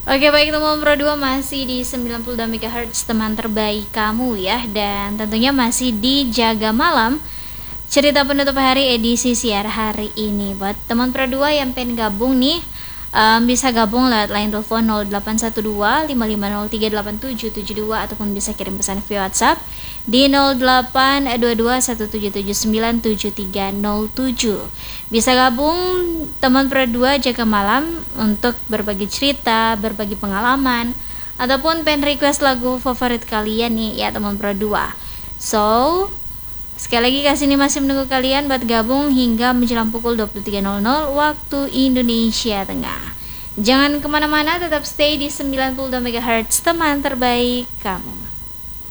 Oke, baik teman Pro 2, masih di 92 MHz teman terbaik kamu ya. Dan tentunya masih di Jaga Malam, cerita penutup hari edisi siar hari ini. Buat teman Pro 2 yang pengen gabung nih, bisa gabung lewat line telepon 0812 55038772 ataupun bisa kirim pesan via WhatsApp di 0822 1779737. Bisa gabung teman Pro 2 Jaga Malam untuk berbagi cerita, berbagi pengalaman, ataupun pen request lagu favorit kalian nih ya teman Pro 2. So, sekali lagi kasih ini masih menunggu kalian buat gabung hingga menjelang pukul 23.00 waktu Indonesia Tengah. Jangan kemana-mana, tetap stay di 92 MHz teman terbaik kamu.